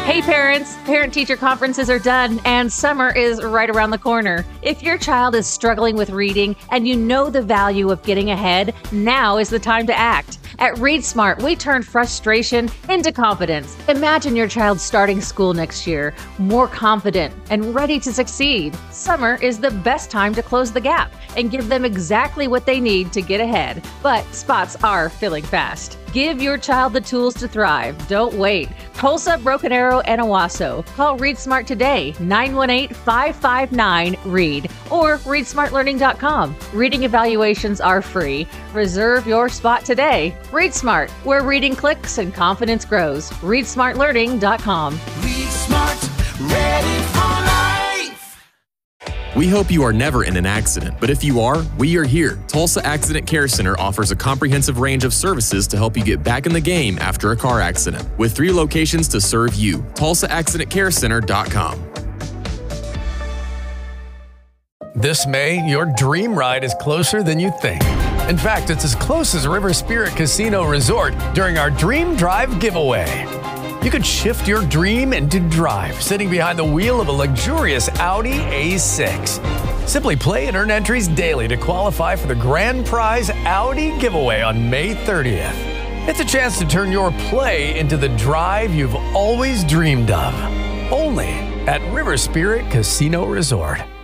Hey parents, parent-teacher conferences are done and summer is right around the corner. If your child is struggling with reading and you know the value of getting ahead, now is the time to act. At Read Smart, we turn frustration into confidence. Imagine your child starting school next year, more confident and ready to succeed. Summer is the best time to close the gap and give them exactly what they need to get ahead. But spots are filling fast. Give your child the tools to thrive. Don't wait. Tulsa, Broken Arrow, and Owasso. Call Read Smart today, 918-559-READ or readsmartlearning.com. Reading evaluations are free. Reserve your spot today. Read Smart, where reading clicks and confidence grows. readsmartlearning.com. Read Smart, ready for life. We hope you are never in an accident, but if you are, we are here. Tulsa Accident Care Center offers a comprehensive range of services to help you get back in the game after a car accident. With 3 locations to serve you, TulsaAccidentCareCenter.com. This May, your dream ride is closer than you think. In fact, it's as close as River Spirit Casino Resort during our Dream Drive giveaway. You could shift your dream into drive, sitting behind the wheel of a luxurious Audi A6. Simply play and earn entries daily to qualify for the grand prize Audi giveaway on May 30th. It's a chance to turn your play into the drive you've always dreamed of. Only at River Spirit Casino Resort.